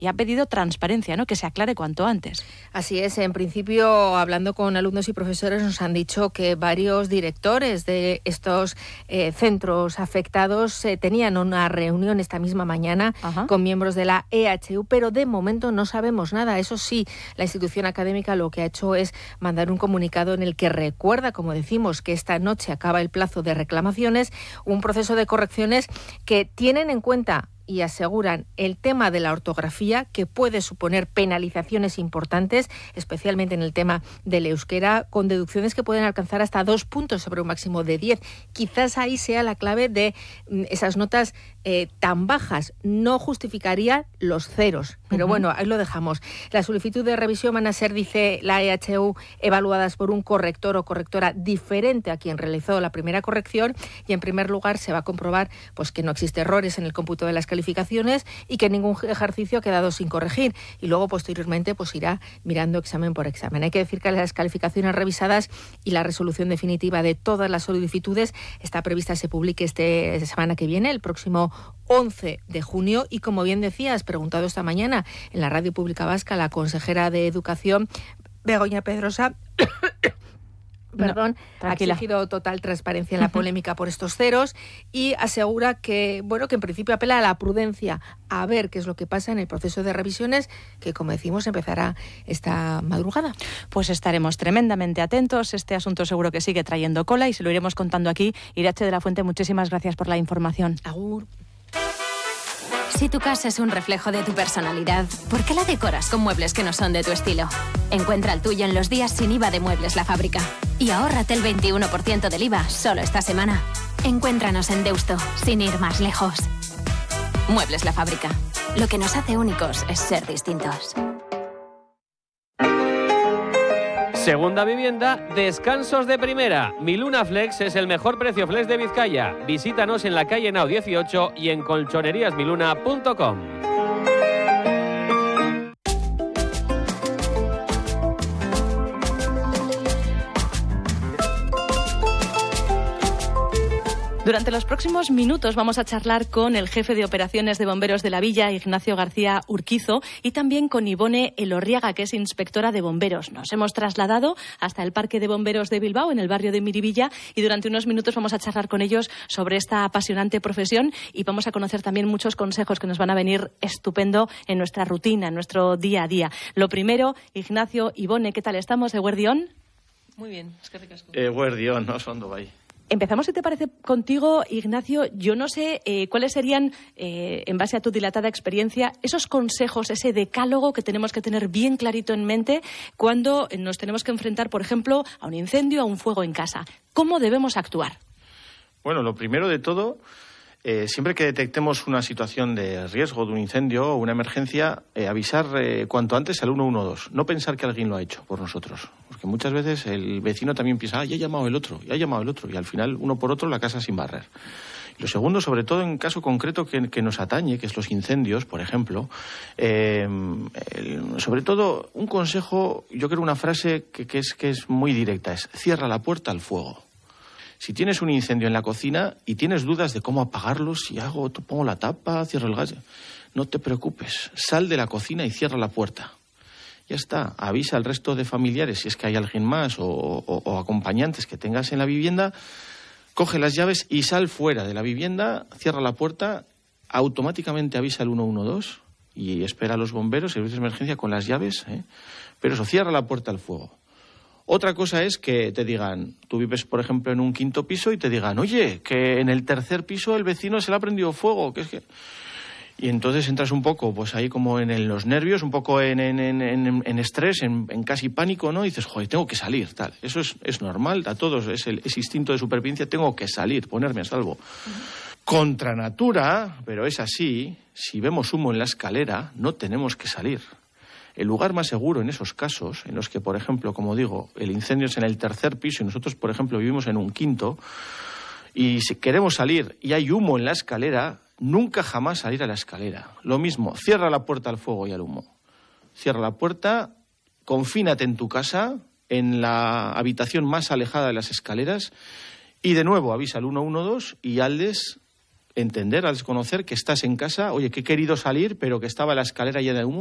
y ha pedido transparencia, ¿no?, que se aclare cuanto antes. Así es, en principio, hablando con alumnos y profesores, nos han dicho que varios directores de estos centros afectados tenían una reunión esta misma mañana con miembros de la EHU, pero de momento no sabemos nada. Eso sí, la institución académica lo que ha hecho es mandar un comunicado en el que recuerda, como decimos, que esta noche acaba el plazo de reclamaciones, un proceso de correcciones que tienen en cuenta y aseguran el tema de la ortografía, que puede suponer penalizaciones importantes, especialmente en el tema del euskera, con deducciones que pueden alcanzar hasta 2 puntos sobre un máximo de 10. Quizás ahí sea la clave de esas notas tan bajas. No justificaría los ceros, pero bueno, ahí lo dejamos. Las solicitudes de revisión van a ser, dice la EHU, evaluadas por un corrector o correctora diferente a quien realizó la primera corrección, y en primer lugar se va a comprobar pues que no existe errores en el cómputo de las calificaciones y que ningún ejercicio ha quedado sin corregir, y luego posteriormente pues irá mirando examen por examen. Hay que decir que las calificaciones revisadas y la resolución definitiva de todas las solicitudes está prevista se publique esta semana que viene, el próximo 11 de junio, y como bien decías, preguntado esta mañana en la Radio Pública Vasca, la consejera de Educación, Begoña Pedrosa, ha exigido total transparencia en la polémica por estos ceros y asegura que, bueno, que en principio apela a la prudencia, a ver qué es lo que pasa en el proceso de revisiones, que, como decimos, empezará esta madrugada. Pues estaremos tremendamente atentos. Este asunto seguro que sigue trayendo cola y se lo iremos contando aquí. Irache de la Fuente, muchísimas gracias por la información. Agur. Si tu casa es un reflejo de tu personalidad, ¿por qué la decoras con muebles que no son de tu estilo? Encuentra el tuyo en los días sin IVA de Muebles La Fábrica. Y ahórrate el 21% del IVA solo esta semana. Encuéntranos en Deusto, sin ir más lejos. Muebles La Fábrica. Lo que nos hace únicos es ser distintos. Segunda vivienda, descansos de primera. Miluna Flex es el mejor precio flex de Vizcaya. Visítanos en la calle Nao 18 y en colchoneríasmiluna.com. Durante los próximos minutos vamos a charlar con el jefe de operaciones de bomberos de la Villa, Ignacio García Urquizo, y también con Ivone Elorriaga, que es inspectora de bomberos. Nos hemos trasladado hasta el Parque de Bomberos de Bilbao, en el barrio de Miribilla, y durante unos minutos vamos a charlar con ellos sobre esta apasionante profesión y vamos a conocer también muchos consejos que nos van a venir estupendo en nuestra rutina, en nuestro día a día. Lo primero, Ignacio, Ivone, ¿qué tal estamos? ¿Eguerdión? Muy bien, es que ricasco. Eguerdión, no son bai. Empezamos, si te parece, contigo, Ignacio. Yo no sé cuáles serían, en base a tu dilatada experiencia, esos consejos, ese decálogo que tenemos que tener bien clarito en mente cuando nos tenemos que enfrentar, por ejemplo, a un incendio, a un fuego en casa. ¿Cómo debemos actuar? Bueno, lo primero de todo, siempre que detectemos una situación de riesgo, de un incendio o una emergencia, avisar cuanto antes al 112. No pensar que alguien lo ha hecho por nosotros. Porque muchas veces el vecino también piensa, ya ha llamado el otro, y al final, uno por otro, la casa sin barrer. Y lo segundo, sobre todo en caso concreto que nos atañe, que es los incendios, por ejemplo, sobre todo un consejo, yo creo una frase que es muy directa, es cierra la puerta al fuego. Si tienes un incendio en la cocina y tienes dudas de cómo apagarlo, si pongo la tapa, cierro el gas, no te preocupes, sal de la cocina y cierra la puerta. Ya está, avisa al resto de familiares, si es que hay alguien más o acompañantes que tengas en la vivienda, coge las llaves y sal fuera de la vivienda, cierra la puerta, automáticamente avisa al 112 y espera a los bomberos, servicios de emergencia con las llaves, pero eso, cierra la puerta al fuego. Otra cosa es que te digan, tú vives, por ejemplo, en un 5º piso y te digan, oye, que en el 3er piso el vecino se le ha prendido fuego, que es que... Y entonces entras un poco, pues ahí como en los nervios, un poco en estrés, en casi pánico, ¿no? Y dices, joder, tengo que salir, tal. Eso es normal, a todos, es instinto de supervivencia, tengo que salir, ponerme a salvo. Contra natura, pero es así, si vemos humo en la escalera, no tenemos que salir. El lugar más seguro en esos casos, en los que, por ejemplo, como digo, el incendio es en el 3er piso y nosotros, por ejemplo, vivimos en un 5º, y si queremos salir y hay humo en la escalera, nunca jamás salir a la escalera. Lo mismo, cierra la puerta al fuego y al humo. Cierra la puerta, confínate en tu casa, en la habitación más alejada de las escaleras, y de nuevo avisa al 112 y Aldes entender, al desconocer que estás en casa, oye, que he querido salir, pero que estaba la escalera llena de humo.